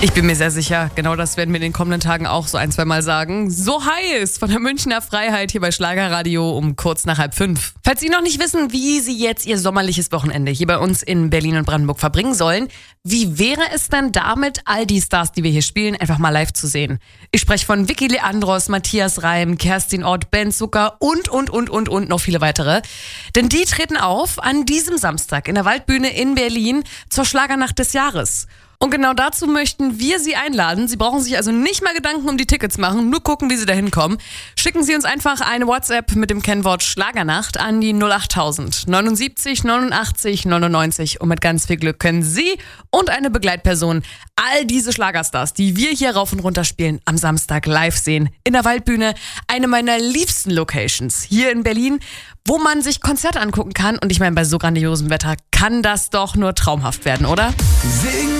Ich bin mir sehr sicher, genau das werden wir in den kommenden Tagen auch so ein, zwei Mal sagen. So heiß von der Münchner Freiheit hier bei Schlagerradio um kurz nach 4:30. Falls Sie noch nicht wissen, wie Sie jetzt Ihr sommerliches Wochenende hier bei uns in Berlin und Brandenburg verbringen sollen, wie wäre es denn damit, all die Stars, die wir hier spielen, einfach mal live zu sehen? Ich spreche von Vicky Leandros, Matthias Reim, Kerstin Ott, Ben Zucker und noch viele weitere. Denn die treten auf an diesem Samstag in der Waldbühne in Berlin zur Schlagernacht des Jahres. Und genau dazu möchten wir Sie einladen. Sie brauchen sich also nicht mal Gedanken um die Tickets machen, nur gucken, wie Sie da hinkommen. Schicken Sie uns einfach eine WhatsApp mit dem Kennwort Schlagernacht an die 08000 79 89 99 und mit ganz viel Glück können Sie und eine Begleitperson all diese Schlagerstars, die wir hier rauf und runter spielen, am Samstag live sehen. In der Waldbühne, eine meiner liebsten Locations hier in Berlin, wo man sich Konzerte angucken kann. Und ich meine, bei so grandiosem Wetter kann das doch nur traumhaft werden, oder? Sing